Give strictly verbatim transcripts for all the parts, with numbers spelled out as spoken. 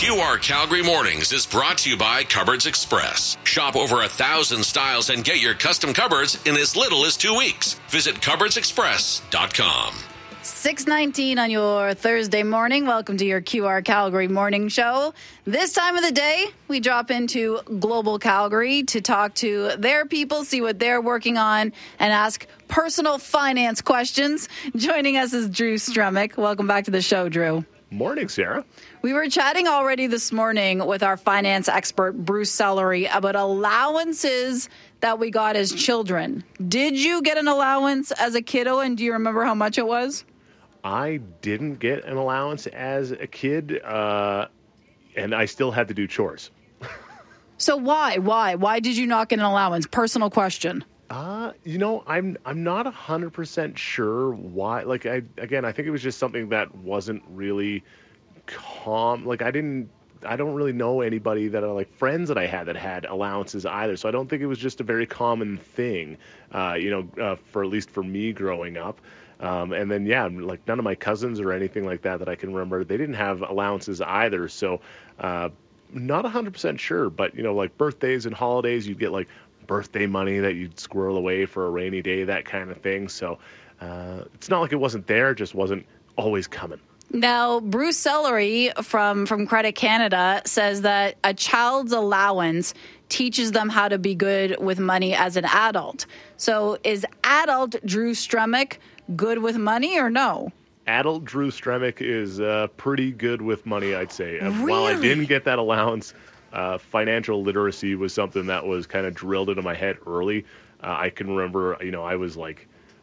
Q R Calgary Mornings is brought to you by Cupboards Express. Shop over a thousand styles and get your custom cupboards in as little as two weeks. Visit cupboards express dot com. six nineteen on your Thursday morning. Welcome to your Q R Calgary Morning Show. This time of the day, we drop into Global Calgary to talk to their people, see what they're working on, and ask personal finance questions. Joining us is Drew Stremick. Welcome back to the show, Drew. Morning, Sarah. We were chatting already this morning with our finance expert, Bruce Sellery, about allowances that we got as children. Did you get an allowance as a kiddo, and do you remember how much it was? I didn't get an allowance as a kid, uh, and I still had to do chores. So why? Why? Why did you not get an allowance? Personal question. Uh, you know, I'm I'm not one hundred percent sure why. Like, I again, I think it was just something that wasn't really calm. Like, I didn't, I don't really know anybody that are like friends that I had that had allowances either. So I don't think it was just a very common thing, uh, you know, uh, for at least for me growing up. Um, and then, yeah, like none of my cousins or anything like that that I can remember, they didn't have allowances either. So uh, not one hundred percent sure. But, you know, like birthdays and holidays, you'd get like birthday money that you'd squirrel away for a rainy day, that kind of thing. So uh, it's not like it wasn't there, it just wasn't always coming. Now, Bruce Sellery from, from Credit Canada says that a child's allowance teaches them how to be good with money as an adult. So is adult Drew Stremick good with money or no? Adult Drew Stremick is uh, pretty good with money, I'd say. Uh, Really? While I didn't get that allowance, uh, financial literacy was something that was kind of drilled into my head early. Uh, I can remember, you know, I was like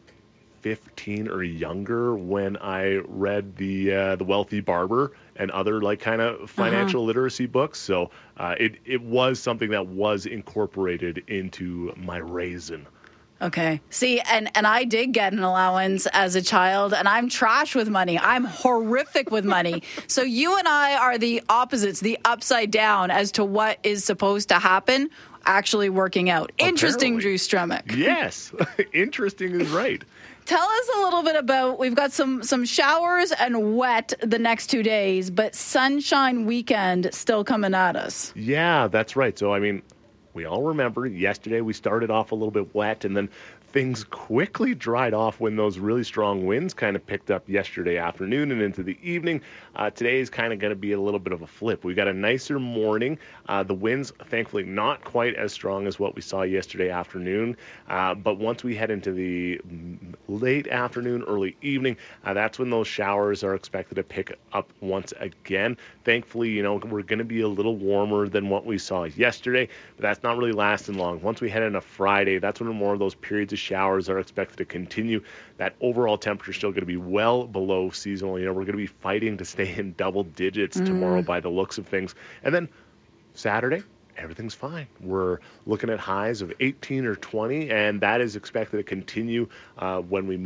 fifteen or younger when I read the uh, the Wealthy Barber and other like kind of financial uh-huh. literacy books. So uh, it it was something that was incorporated into my raising. Okay. See, and, and I did get an allowance as a child, and I'm trash with money. I'm horrific with money. So you and I are the opposites, the upside down as to what is supposed to happen actually working out. Interesting, Apparently. Drew Stremick. Yes. Interesting is right. Tell us a little bit about, we've got some, some showers and wet the next two days, but sunshine weekend still coming at us. Yeah, that's right. So, I mean, we all remember yesterday we started off a little bit wet, and then things quickly dried off when those really strong winds kind of picked up yesterday afternoon and into the evening. Uh, today is kind of going to be a little bit of a flip. We got a nicer morning. Uh, the winds, thankfully, not quite as strong as what we saw yesterday afternoon. Uh, but once we head into the late afternoon, early evening, uh, that's when those showers are expected to pick up once again. Thankfully, you know, we're going to be a little warmer than what we saw yesterday, but that's not really lasting long. Once we head into Friday, that's when more of those periods of showers are expected to continue. That overall temperature is still going to be well below seasonal. You know, we're going to be fighting to stay in double digits mm. tomorrow by the looks of things. And then Saturday, everything's fine. We're looking at highs of eighteen or twenty, and that is expected to continue uh, when we move